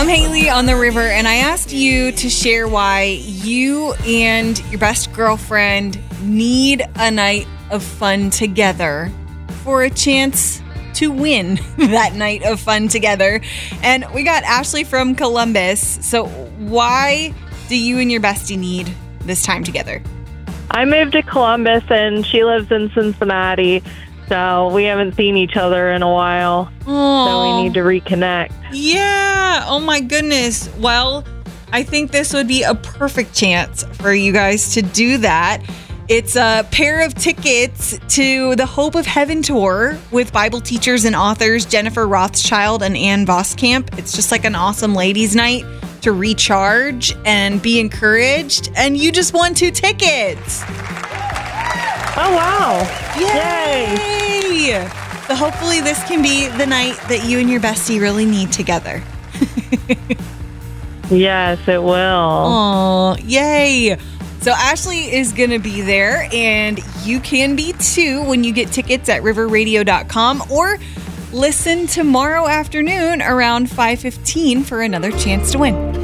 I'm Haley on the river, and I asked you to share why you and your best girlfriend need a night of fun together for a chance to win that night of fun together. And we got Ashley from Columbus. So why do you and your bestie need this time together? I moved to Columbus and she lives in Cincinnati, so we haven't seen each other in a while. Aww. So we need to reconnect. Yeah. Oh my goodness. Well, I think this would be a perfect chance for you guys to do that. It's a pair of tickets to the Hope of Heaven tour with Bible teachers and authors Jennifer Rothschild and Ann Voskamp. It's just like an awesome ladies' night to recharge and be encouraged. And you just won 2 tickets. Oh, wow. Yay! So hopefully this can be the night that you and your bestie really need together. Yes, it will. Oh, yay. So Ashley is going to be there, and you can be too when you get tickets at riverradio.com, or listen tomorrow afternoon around 5:15 for another chance to win.